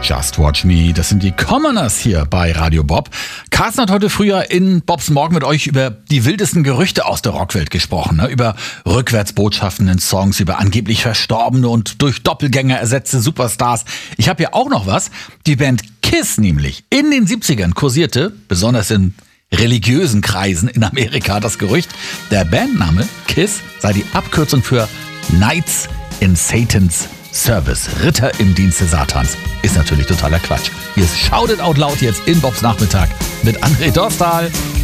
Just Watch Me, das sind die Commoners hier bei Radio Bob. Carsten hat heute früher in Bobs Morgen mit euch über die wildesten Gerüchte aus der Rockwelt gesprochen. Über Rückwärtsbotschaften in Songs, über angeblich verstorbene und durch Doppelgänger ersetzte Superstars. Ich habe ja auch noch was. Die Band Kiss nämlich. In den 70ern kursierte, besonders in religiösen Kreisen in Amerika, das Gerücht, der Bandname Kiss sei die Abkürzung für Knights in Satan's Service, Ritter im Dienste Satans. Ist natürlich totaler Quatsch. Ihr shoutet out loud jetzt in Bobs Nachmittag mit André Dostal.